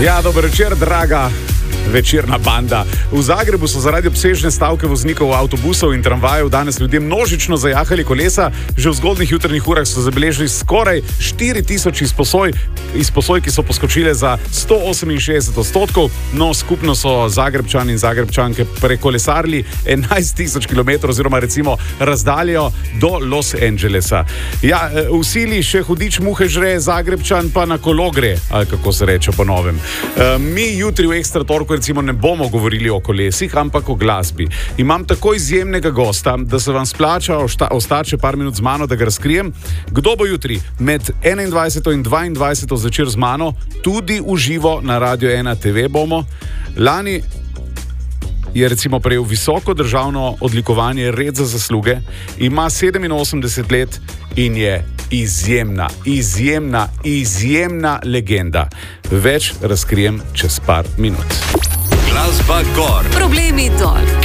Ja, dober večer, draga večerna banda. V Zagrebu so zaradi obsežne stavke voznikov avtobusov in tramvajev danes ljudje množično zajahali kolesa. Že v zgodnjih jutrnih urah so zabeležili skoraj 4000 izposoj, ki so poskočile za 168%. No, skupno so Zagrebčani in Zagrebčanke prekolesarili 11 000 km oziroma recimo razdaljo do Los Angelesa. Ja, v sili še hudič muhe žre, Zagrebčan pa na kolo gre, ali kako se reče po novem. Mi jutri v Ekstra torku recimo ne bomo govorili o kolesih, ampak o glasbi. Imam tako izjemnega gosta, da se vam splača ostati še par minut z mano, da ga razkrijem. Kdo bo jutri med 21. in 22. zvečer z mano, tudi v živo na Radio 1 TV bomo. Lani je recimo prejel visoko državno odlikovanje Red za zasluge, ima 87 let in je izjemna legenda. Več razkrijem čez par minut. Glasba gor. Problemi dol.